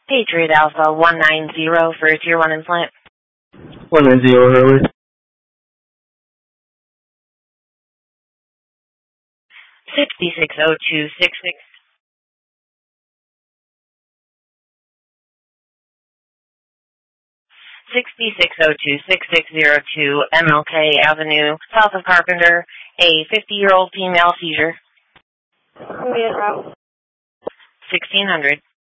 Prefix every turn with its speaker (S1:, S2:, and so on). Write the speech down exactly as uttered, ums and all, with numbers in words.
S1: Patriot Alpha one nine zero for a Tier one implant.
S2: one nine zero, Hurley.
S1: sixty-six oh two sixty-six. sixty-six oh two sixty-six oh two M L K Avenue, south of Carpenter, a fifty-year-old female seizure.
S3: Route.
S1: sixteen hundred.